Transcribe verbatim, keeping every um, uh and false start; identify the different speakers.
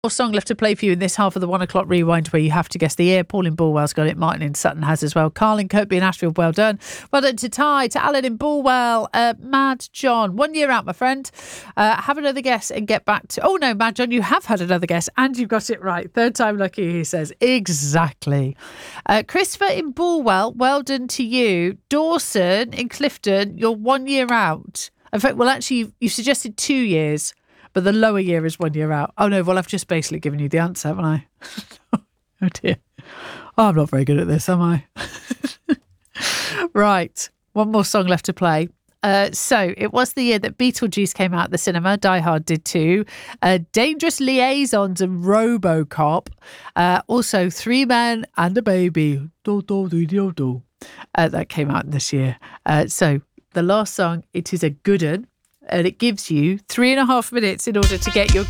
Speaker 1: More song left to play for you in this half of the one o'clock rewind where you have to guess the year. Paul in Bulwell's got it. Martin in Sutton has as well. Carl in Kirkby and Ashfield, well done. Well done to Ty, to Alan in Bulwell. Uh, Mad John, one year out, my friend. Uh, have another guess and get back to... Oh, no, Mad John, you have had another guess and you got it right. Third time lucky, he says. Exactly. Uh, Christopher in Bulwell, well done to you. Dawson in Clifton, you're one year out. In fact, well, actually, you, you suggested two years. But the lower year is one year out. Oh, no, well, I've just basically given you the answer, haven't I? Oh, dear. Oh, I'm not very good at this, am I? Right. One more song left to play. Uh, so, it was the year that Beetlejuice came out at the cinema. Die Hard did too. Uh, Dangerous Liaisons and RoboCop. Uh, also, Three Men and a Baby. Do, do, do, do, do. Uh, that came out this year. Uh, so, the last song, it is a good one. And it gives you three and a half minutes in order to get your